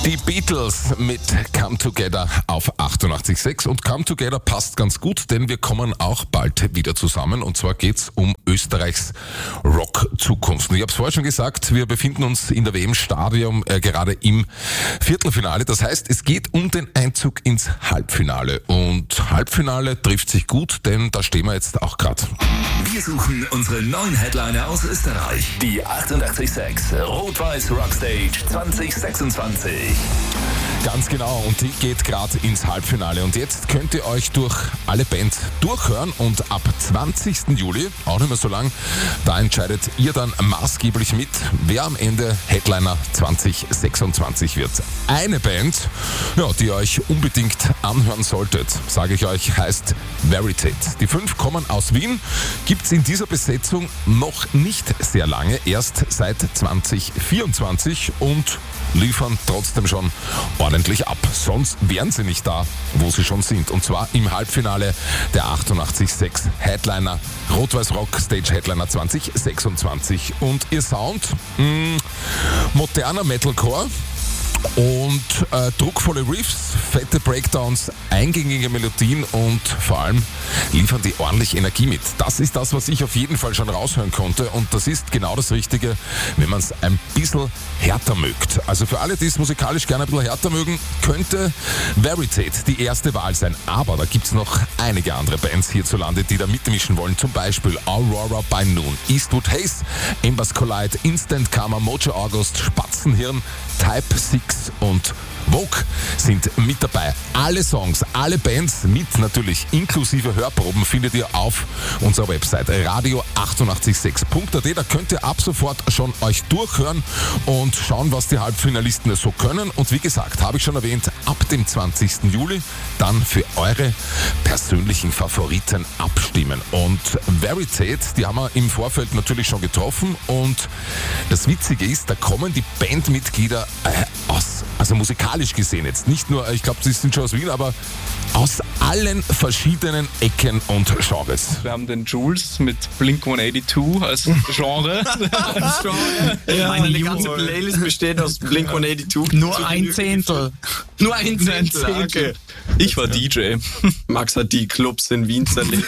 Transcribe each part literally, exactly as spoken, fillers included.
Die Beatles mit Come Together auf achtundachtzig Komma sechs und Come Together passt ganz gut, denn wir kommen auch bald wieder zusammen und zwar geht's um Österreichs Rock-Zukunft. Und ich habe es vorher schon gesagt, wir befinden uns in der W M-Stadion äh, gerade im Viertelfinale. Das heißt, es geht um den Einzug ins Halbfinale und Halbfinale trifft sich gut, denn da stehen wir jetzt auch gerade. Wir suchen unsere neuen Headliner aus Österreich. Die achtundachtzig Komma sechs Rot-Weiß Rockstage zwanzig sechsundzwanzig. Ganz genau, und die geht gerade ins Halbfinale. Und jetzt könnt ihr euch durch alle Bands durchhören und ab zwanzigsten Juli, auch nicht mehr so lang, da entscheidet ihr dann maßgeblich mit, wer am Ende Headliner zwanzig sechsundzwanzig wird. Eine Band, ja, die ihr euch unbedingt anhören solltet, sage ich euch, heißt Veritate. Die fünf kommen aus Wien, gibt's in dieser Besetzung noch nicht sehr lange, erst seit zwanzig vierundzwanzig und liefern trotzdem schon ordentlich ab. Sonst wären sie nicht da, wo sie schon sind. Und zwar im Halbfinale der achtundachtzig Komma sechs Headliner, Rot-Weiß Rock Stage Headliner zwanzig sechsundzwanzig. Und ihr Sound, mh, moderner Metalcore und äh, druckvolle Riffs, fette Breakdowns, eingängige Melodien und vor allem liefern die ordentlich Energie mit. Das ist das, was ich auf jeden Fall schon raushören konnte und das ist genau das Richtige, wenn man es ein bisschen härter mögt. Also für alle, die es musikalisch gerne ein bisschen härter mögen, könnte Veritate die erste Wahl sein. Aber da gibt es noch einige andere Bands hierzulande, die da mitmischen wollen. Zum Beispiel Aurora by Noon, Eastwood Haze, Embers Collide, Instant Karma, Mojo August, Spatzenhirn, Type six und Vogue sind mit dabei. Alle Songs, alle Bands mit natürlich inklusive Hörproben findet ihr auf unserer Website radio achtundachtzig Komma sechs Punkt a t. Da könnt ihr ab sofort schon euch durchhören und schauen, was die Halbfinalisten so können. Und wie gesagt, habe ich schon erwähnt, ab dem zwanzigsten Juli dann für eure persönlichen Favoriten abstimmen. Und Veritate, die haben wir im Vorfeld natürlich schon getroffen und das Witzige ist, da kommen die Bandmitglieder äh, aus, also musikalisch gesehen jetzt, nicht nur, ich glaube, sie sind schon aus Wien, aber aus allen verschiedenen Ecken und Genres. Wir haben den Jules mit Blink hundertzweiundachtzig als Genre. als Genre. Ja, meine ganze Playlist besteht aus Blink hundertzweiundachtzig. Nur ein Zehntel. Nur ein Zehntel, Ein Zehntel. okay. Ich war D J. Max hat die Clubs in Wien zerlegt.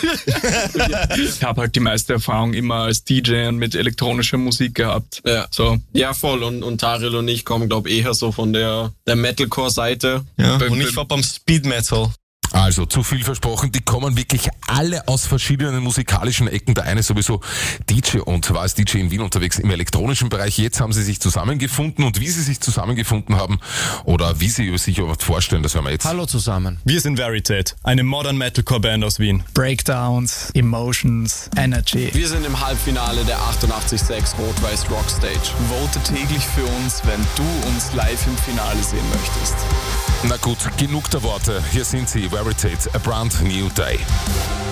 Ich habe halt die meiste Erfahrung immer als D J und mit elektronischer Musik gehabt. Ja, So. ja voll. Und, und Taril und ich kommen, glaube ich, eher so von der, der Metalcore-Seite. Ja, Bei- und ich war beim Speed Metal. Also, zu viel versprochen, die kommen wirklich alle aus verschiedenen musikalischen Ecken. Der eine sowieso D J und war als D J in Wien unterwegs im elektronischen Bereich. Jetzt haben sie sich zusammengefunden und wie sie sich zusammengefunden haben oder wie sie sich überhaupt vorstellen, das hören wir jetzt. Hallo zusammen. Wir sind Veritate, eine Modern Metalcore Band aus Wien. Breakdowns, Emotions, Energy. Wir sind im Halbfinale der achtundachtzig Komma sechs Rot-Weiß Rockstage. Vote täglich für uns, wenn du uns live im Finale sehen möchtest. Na gut, genug der Worte. Hier sind sie, Veritate, A Brand New Day.